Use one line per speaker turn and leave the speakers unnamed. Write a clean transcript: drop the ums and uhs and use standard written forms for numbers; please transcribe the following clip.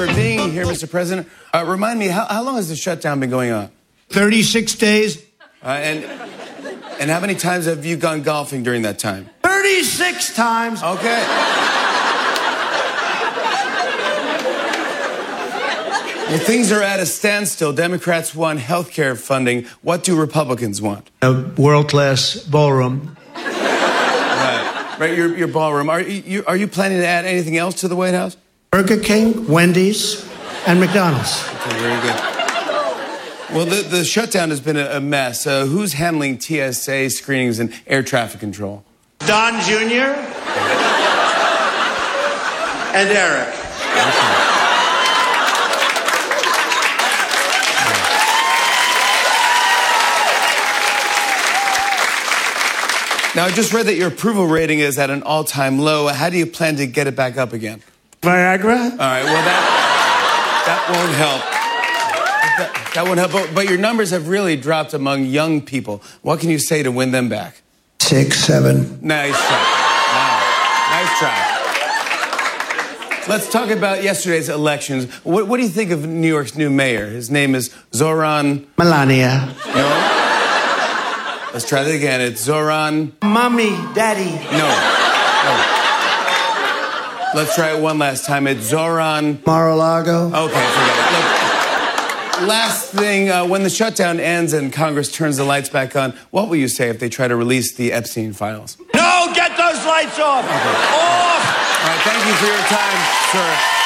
for being here, Mr. President. Remind me, how long has the shutdown been going on?
36 days.
And how many times have you gone golfing during that time?
36 times.
Okay. Well, things are at a standstill. Democrats want health care funding. What do Republicans want?
A world-class ballroom.
Right, your ballroom. Are you planning to add anything else to the White House?
Burger King, Wendy's, and McDonald's.
Okay, very good. Well, the shutdown has been a mess. Who's handling TSA screenings and air traffic control?
Don Jr. and Eric.
Now, I just read that your approval rating is at an all-time low. How do you plan to get it back up again?
Viagra?
All right, well, that won't help. That won't help. But your numbers have really dropped among young people. What can you say to win them back?
6, 7.
Nice try. Wow. Nice try. Let's talk about yesterday's elections. What do you think of New York's new mayor? His name is Zoran...
Melania.
No? Let's try that again. It's Zoran...
Mommy, Daddy.
No. Let's try it one last time. It's Zoran...
Mar-a-Lago.
Okay, forget it. Look, last thing, when the shutdown ends and Congress turns the lights back on, what will you say if they try to release the Epstein files?
No, get those lights off!
Okay.
Off!
All right, thank you for your time, sir.